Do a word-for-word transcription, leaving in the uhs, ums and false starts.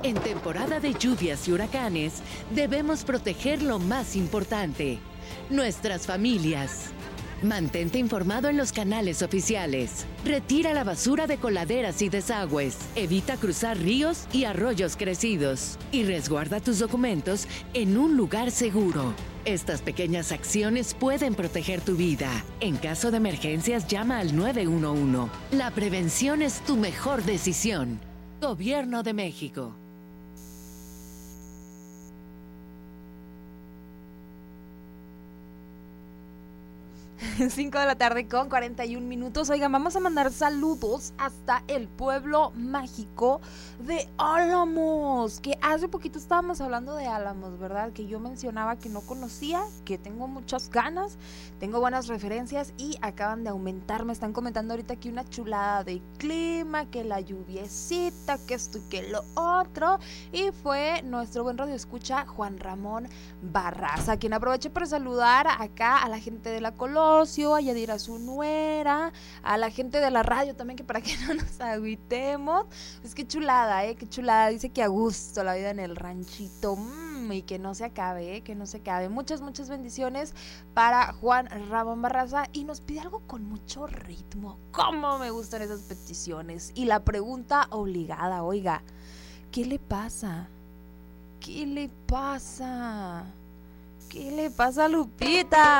En temporada de lluvias y huracanes, debemos proteger lo más importante, nuestras familias. Mantente informado en los canales oficiales. Retira la basura de coladeras y desagües. Evita cruzar ríos y arroyos crecidos. Y resguarda tus documentos en un lugar seguro. Estas pequeñas acciones pueden proteger tu vida. En caso de emergencias, llama al nueve uno uno. La prevención es tu mejor decisión. Gobierno de México. cinco de la tarde con cuarenta y un minutos. Oigan, vamos a mandar saludos hasta el pueblo mágico de Álamos, que hace poquito estábamos hablando de Álamos, ¿verdad? Que yo mencionaba que no conocía, que tengo muchas ganas, tengo buenas referencias y acaban de aumentar. Me están comentando ahorita aquí una chulada de clima, que la lluviecita, que esto y que lo otro. Y fue nuestro buen radioescucha Juan Ramón Barraza, quien aproveché para saludar acá a la gente de la Colosio, a Yadira su nuera, a la gente de la radio también, que para que no nos agüitemos. Pues qué chulada, eh, qué chulada. Dice que a gusto la vida en el ranchito, mmm, y que no se acabe, eh, que no se acabe. Muchas, muchas bendiciones para Juan Ramón Barraza, y nos pide algo con mucho ritmo. Cómo me gustan esas peticiones. Y la pregunta obligada, oiga, ¿qué le pasa? ¿Qué le pasa? ¿Qué le pasa a Lupita?